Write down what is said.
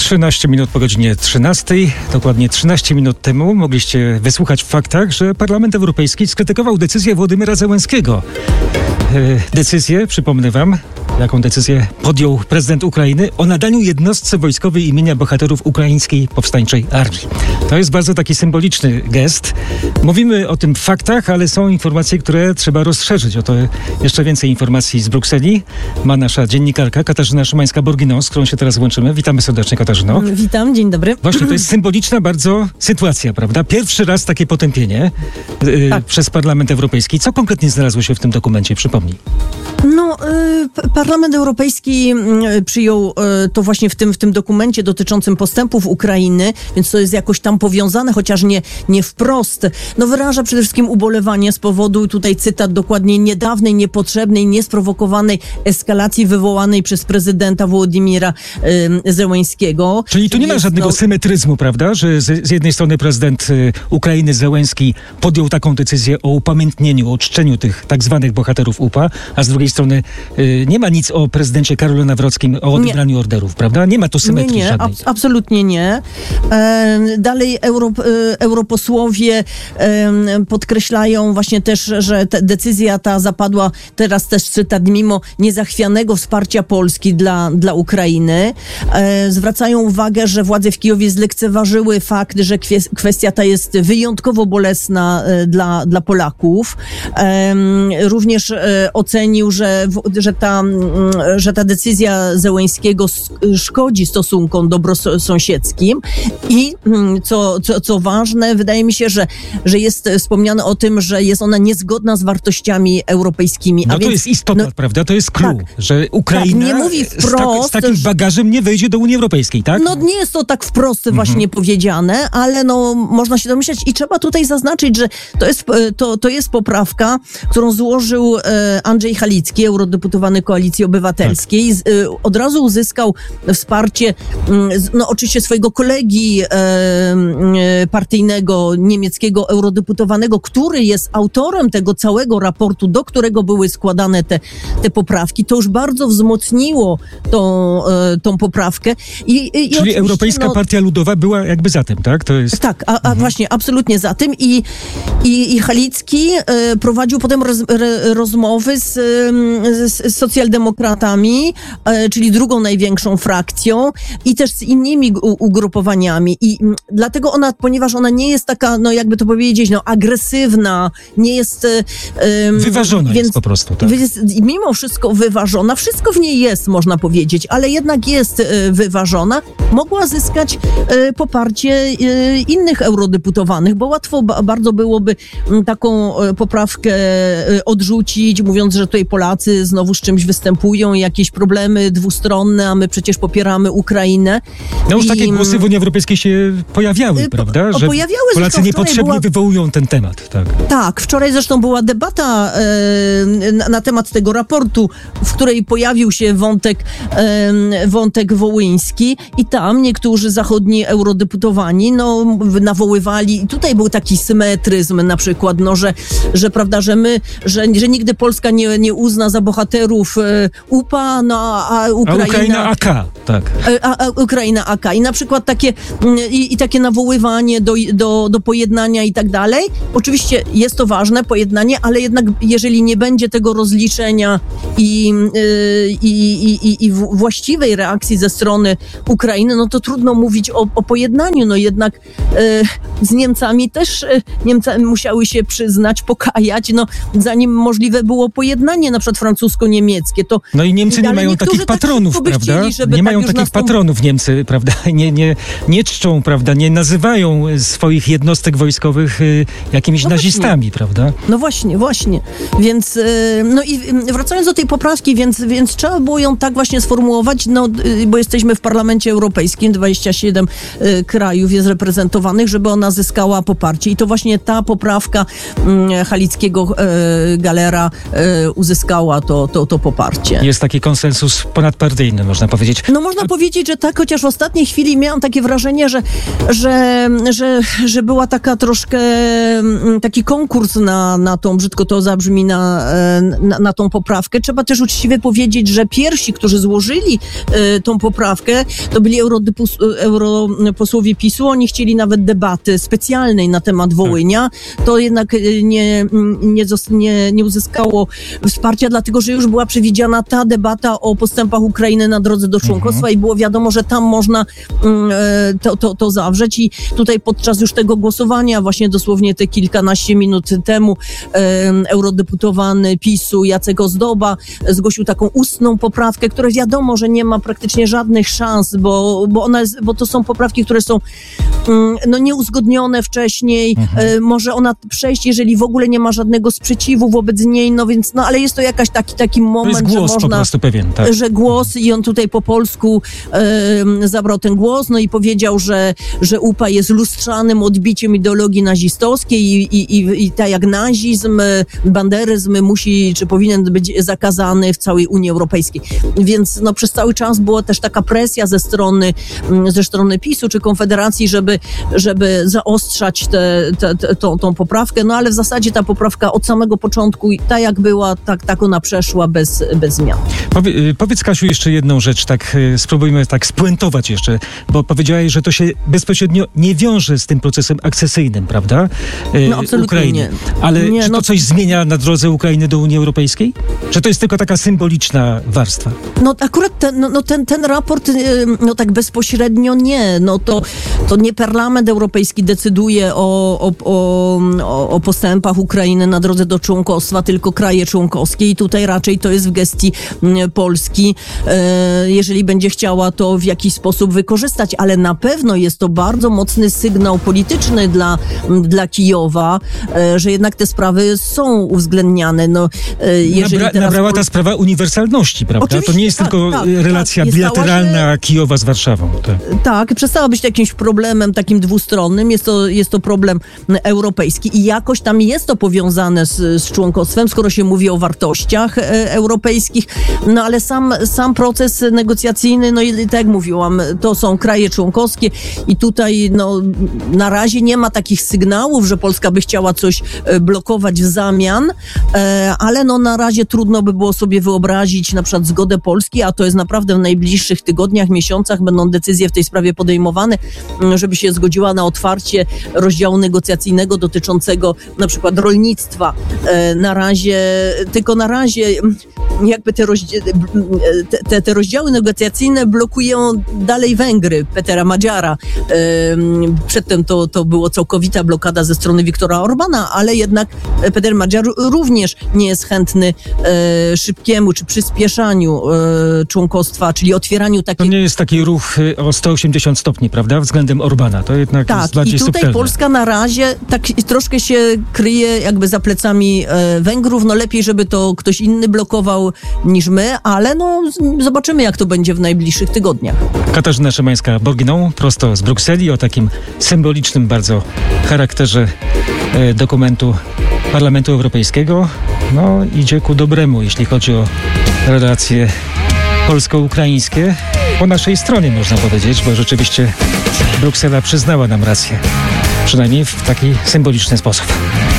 13 minut po godzinie 13. Dokładnie 13 minut temu mogliście wysłuchać w faktach, że Parlament Europejski skrytykował decyzję Władimira Zełenskiego. Decyzję, przypomnę wam, jaką decyzję podjął prezydent Ukrainy o nadaniu jednostce wojskowej imienia bohaterów ukraińskiej powstańczej armii. To jest bardzo taki symboliczny gest. Mówimy o tym w faktach, ale są informacje, które trzeba rozszerzyć. Oto jeszcze więcej informacji z Brukseli ma nasza dziennikarka Katarzyna Szymańska-Borginą, z którą się teraz łączymy. Witamy serdecznie, Katarzyno. Witam, dzień dobry. Właśnie, to jest symboliczna bardzo sytuacja, prawda? Pierwszy raz takie potępienie przez Parlament Europejski. Co konkretnie znalazło się w tym dokumencie? Przypomnij. Parlament Europejski przyjął to właśnie w tym dokumencie dotyczącym postępów Ukrainy, więc to jest jakoś tam powiązane, chociaż nie wprost. Wyraża przede wszystkim ubolewanie z powodu, tutaj cytat dokładnie, niedawnej, niepotrzebnej, niesprowokowanej eskalacji wywołanej przez prezydenta Władimira Zełenskiego. Czyli tu nie ma żadnego symetryzmu, prawda? Że z jednej strony prezydent Ukrainy Zełenski podjął taką decyzję o upamiętnieniu, o czczeniu tych tak zwanych bohaterów UPA, a z drugiej strony nie ma nic o prezydencie Karolu Nawrockim, o odebraniu orderów, prawda? Nie ma tu symetrii żadnej. Absolutnie nie. Dalej europosłowie podkreślają właśnie też, że decyzja ta zapadła, teraz też cytat, mimo niezachwianego wsparcia Polski dla Ukrainy. Zwracają uwagę, że władze w Kijowie zlekceważyły fakt, że kwestia ta jest wyjątkowo bolesna dla Polaków. Również ocenił, że ta decyzja Zełenskiego szkodzi stosunkom dobrosąsiedzkim i co ważne, wydaje mi się, że jest wspomniane o tym, że jest ona niezgodna z wartościami europejskimi. To jest istotne, prawda? To jest clue, że Ukraina nie mówi wprost, z takim bagażem nie wejdzie do Unii Europejskiej, tak? Nie jest to tak wprost właśnie powiedziane, ale można się domyślać i trzeba tutaj zaznaczyć, że to jest poprawka, którą złożył Andrzej Halicki, eurodeputowany Koalicji Obywatelskiej. Tak. Od razu uzyskał wsparcie oczywiście swojego kolegi partyjnego, niemieckiego eurodeputowanego, który jest autorem tego całego raportu, do którego były składane te poprawki. To już bardzo wzmocniło tą poprawkę. Czyli Europejska Partia Ludowa była jakby za tym, tak? To jest... Tak, właśnie, absolutnie za tym. I Halicki prowadził potem rozmowy z socjaldemokratami, czyli drugą największą frakcją i też z innymi ugrupowaniami. I dlatego ponieważ ona nie jest taka, jakby to powiedzieć, agresywna, nie jest... wyważona jest po prostu, tak? Mimo wszystko wyważona, wszystko w niej jest, można powiedzieć, ale jednak jest wyważona, mogła zyskać poparcie innych eurodeputowanych, bo łatwo bardzo byłoby taką poprawkę odrzucić, mówiąc, że tutaj Polacy znowu z czymś występują, jakieś problemy dwustronne, a my przecież popieramy Ukrainę. Już takie głosy w Unii Europejskiej się pojawiały, prawda? Że Polacy niepotrzebnie wywołują ten temat. Tak, wczoraj zresztą była debata na temat tego raportu, w której pojawił się wątek wołyński i tam niektórzy zachodni eurodeputowani nawoływali, i tutaj był taki symetryzm na przykład, że prawda, że nigdy Polska nie uzna za bohaterów UPA, a Ukraina AK, tak. Ukraina AK. I na przykład takie nawoływanie do pojednania i tak dalej. Oczywiście jest to ważne, pojednanie, ale jednak jeżeli nie będzie tego rozliczenia i właściwej reakcji ze strony Ukrainy, to trudno mówić o pojednaniu. Jednak z Niemcami też Niemcy musiały się przyznać, pokajać, zanim możliwe było pojednanie, na przykład francusko-niemieckie. I Niemcy nie mają takich patronów, prawda? Nie mają takich patronów Niemcy, prawda? Nie czczą, prawda? Nie nazywają swoich jednostek wojskowych jakimiś nazistami, prawda? Właśnie. Więc, i wracając do tej poprawki, więc trzeba było ją tak właśnie sformułować, bo jesteśmy w Parlamencie Europejskim, 27 krajów jest reprezentowanych, żeby ona zyskała poparcie. I to właśnie ta poprawka Halickiego, Gallera uzyskała to poparcie. fakcie. Jest taki konsensus ponadpartyjny, można powiedzieć. No można powiedzieć, że tak, chociaż w ostatniej chwili miałam takie wrażenie, że była taka troszkę taki konkurs na tą, brzydko to zabrzmi, na tą poprawkę. Trzeba też uczciwie powiedzieć, że pierwsi, którzy złożyli tą poprawkę, to byli europosłowie PiS-u. Oni chcieli nawet debaty specjalnej na temat Wołynia. To jednak nie uzyskało wsparcia, dlatego że już była przewidziana ta debata o postępach Ukrainy na drodze do członkostwa i było wiadomo, że tam można to zawrzeć. I tutaj podczas już tego głosowania, właśnie dosłownie te kilkanaście minut temu, eurodeputowany PiS-u Jacek Ozdoba zgłosił taką ustną poprawkę, która wiadomo, że nie ma praktycznie żadnych szans, bo to są poprawki, które są nieuzgodnione wcześniej. Może ona przejść, jeżeli w ogóle nie ma żadnego sprzeciwu wobec niej, ale jest to taki moment, to jest głos, że można, po prostu pewien, tak. Że głos i on tutaj po polsku zabrał ten głos, i powiedział, że UPA jest lustrzanym odbiciem ideologii nazistowskiej i tak jak nazizm, banderyzm powinien być zakazany w całej Unii Europejskiej. Więc przez cały czas była też taka presja ze strony PiS-u czy Konfederacji, żeby zaostrzać tą poprawkę, ale w zasadzie ta poprawka od samego początku, tak jak była, tak ona przeszła bez zmian. Powiedz, Kasiu, jeszcze jedną rzecz, spróbujmy spuentować jeszcze, bo powiedziałaś, że to się bezpośrednio nie wiąże z tym procesem akcesyjnym, prawda? Absolutnie Ukrainy. nie. Ale czy to coś zmienia na drodze Ukrainy do Unii Europejskiej? Czy to jest tylko taka symboliczna warstwa? Akurat ten raport, tak bezpośrednio nie. To nie Parlament Europejski decyduje o postępach Ukrainy na drodze do członkostwa, tylko kraje członkowskie i tutaj raczej to jest w gestii Polski, jeżeli będzie chciała to w jakiś sposób wykorzystać, ale na pewno jest to bardzo mocny sygnał polityczny dla Kijowa, że jednak te sprawy są uwzględniane. Nabrała ta sprawa uniwersalności, prawda? Oczywiście, to nie jest tylko relacja bilateralna Kijowa z Warszawą. Tak, przestała być jakimś problemem takim dwustronnym, jest to problem europejski i jakoś tam jest to powiązane z członkostwem, skoro się mówi o wartościach europejskich, ale sam proces negocjacyjny, tak jak mówiłam, to są kraje członkowskie i tutaj na razie nie ma takich sygnałów, że Polska by chciała coś blokować w zamian, ale na razie trudno by było sobie wyobrazić na przykład zgodę Polski, a to jest naprawdę w najbliższych tygodniach, miesiącach będą decyzje w tej sprawie podejmowane, żeby się zgodziła na otwarcie rozdziału negocjacyjnego dotyczącego na przykład rolnictwa. Na razie jakby te rozdziały negocjacyjne blokują dalej Węgry, Petera Magyara. Przedtem to było całkowita blokada ze strony Viktora Orbana, ale jednak Peter Magyar również nie jest chętny szybkiemu czy przyspieszaniu członkostwa, czyli otwieraniu takiego... To nie jest taki ruch o 180 stopni, prawda? Względem Orbana. To jednak jest bardziej i tutaj subtelne. Polska na razie tak troszkę się kryje jakby za plecami Węgrów. Lepiej, żeby to ktoś inny blokował niż my, ale zobaczymy, jak to będzie w najbliższych tygodniach. Katarzyna Szymańska-Borginą, prosto z Brukseli, o takim symbolicznym bardzo charakterze dokumentu Parlamentu Europejskiego. Idzie ku dobremu, jeśli chodzi o relacje polsko-ukraińskie. Po naszej stronie, można powiedzieć, bo rzeczywiście Bruksela przyznała nam rację. Przynajmniej w taki symboliczny sposób.